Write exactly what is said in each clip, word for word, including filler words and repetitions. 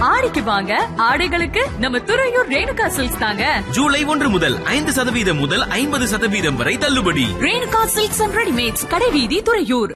ஆடிக்கு வாங்க ஆடைகளுக்கு நம்ம துறையூர் ரேணுகா சில்க்ஸ் தாங்க. ஜூலை ஒன்று முதல் ஐந்து சதவீதம் முதல் ஐம்பது சதவீதம் வரை தள்ளுபடி. ரேணுகா சில்க்ஸ் அண்ட் ரெடிமேட்ஸ், கடைவீதி, துறையூர்.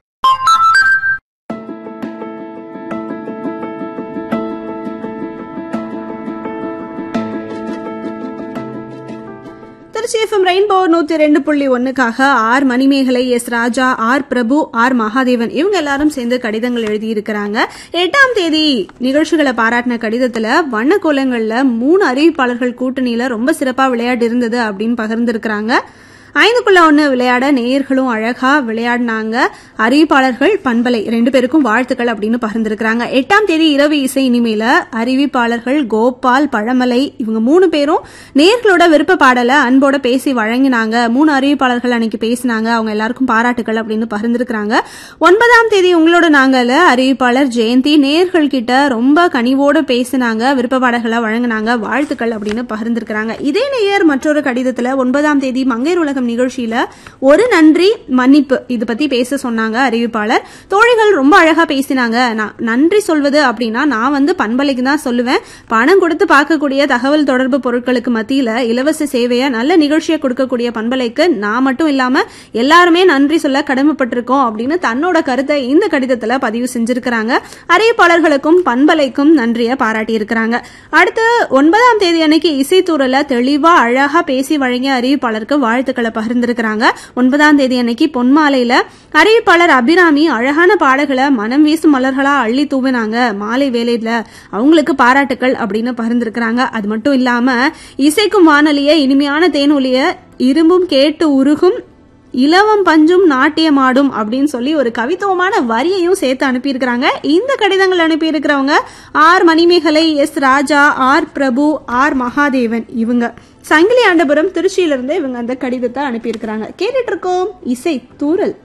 திருச்சி எஃப்எம் ரெயின்போ நூத்தி ரெண்டு புள்ளி ஒன்னுக்காக ஆர் மணிமேகலை, எஸ் ராஜா, ஆர் பிரபு, ஆர் மகாதேவன் இவங்க எல்லாரும் சேர்ந்து கடிதங்கள் எழுதியிருக்கிறாங்க. எட்டாம் தேதி நிகழ்ச்சிகளை பாராட்டின கடிதத்துல வண்ண கோலங்கள்ல மூணு அறிவிப்பாளர்கள் கூட்டணியில ரொம்ப சிறப்பா விளையாட்டு இருந்தது அப்படின்னு பகிர்ந்திருக்கிறாங்க. ஐந்துக்குள்ள ஒண்ணு விளையாட நேயர்களும் அழகா விளையாடினாங்க. அறிவிப்பாளர்கள், பண்பலை ரெண்டு பேருக்கும் வாழ்த்துக்கள் அப்படின்னு பகிர்ந்திருக்கிறாங்க. எட்டாம் தேதி இரவு இசை இனிமையில அறிவிப்பாளர்கள் கோபால், பழமலை இவங்க மூணு பேரும் நேயர்களோட விருப்ப பாடல அன்போட பேசி வழங்கினாங்க. மூணு அறிவிப்பாளர்கள் அன்னைக்கு பேசினாங்க. அவங்க எல்லாருக்கும் பாராட்டுகள் அப்படின்னு பகிர்ந்திருக்கிறாங்க. ஒன்பதாம் தேதி உங்களோட நாங்கல அறிவிப்பாளர் ஜெயந்தி நேயர்கள் கிட்ட ரொம்ப கனிவோட பேசினாங்க, விருப்ப பாடல்களை வழங்கினாங்க, வாழ்த்துக்கள் அப்படின்னு பகிர்ந்திருக்கிறாங்க. இதே நேயர் மற்றொரு கடிதத்துல ஒன்பதாம் தேதி மங்கையர் உலகம் நிகழ்ச்சியில ஒரு நன்றி மன்னிப்பு இது பத்தி பேச சொன்னாங்க அறிவிப்பாளர். தோழிகள் ரொம்ப அழகா பேசினாங்க. நன்றி சொல்வது அப்படின்னா நான் வந்து பண்பலைக்கு தான் சொல்லுவேன். பணம் கொடுத்து பார்க்கக்கூடிய தகவல் தொடர்பு பொருட்களுக்கு மத்தியில இலவச சேவையை நல்ல நிகழ்ச்சியை கொடுக்கக்கூடிய பண்பலைக்கு நான் மட்டும் இல்லாம எல்லாருமே நன்றி சொல்ல கடமைப்பட்டிருக்கோம் அப்படின்னு தன்னோட கருத்தை இந்த கடிதத்துல பதிவு செஞ்சிருக்கிறாங்க. அறிவிப்பாளர்களுக்கும் பண்பலைக்கும் நன்றியை பாராட்டி இருக்கிறாங்க. அடுத்து ஒன்பதாம் தேதி அன்னைக்கு இசைத்தூரல தெளிவா அழகா பேசி வழங்கிய அறிவிப்பாளருக்கு வாழ்த்துக்களை பகிர்ந்திருக்கிறாங்க. ஒன்பதாம் தேதி அன்னைக்கு பொன்மாலையில அறிவிப்பாளர் அபிராமி அழகான பாடல்களை மனம் வீசும் மலர்களா அள்ளி தூவினாங்க. மாலை வேலையில அவங்களுக்கு பாராட்டுக்கள் அப்படின்னு பகிர்ந்திருக்கிறாங்க. அது மட்டும் இல்லாம இசைக்கும் வானொலிய இனிமையான தேனொலிய இரும்பும் கேட்டு உருகும் இலவம் பஞ்சும் நாட்டியமாடும் அப்படின்னு சொல்லி ஒரு கவித்துவமான வரியையும் சேர்த்து அனுப்பியிருக்கிறாங்க. இந்த கடிதங்கள் அனுப்பியிருக்கிறவங்க ஆர் மணிமேகலை, எஸ் ராஜா, ஆர் பிரபு, ஆர் மகாதேவன் இவங்க சங்கிலி ஆண்டபுரம் திருச்சியிலிருந்து இவங்க அந்த கடிதத்தை அனுப்பியிருக்கிறாங்க. கேட்டுட்டு இருக்கோம் இசை தூரல்.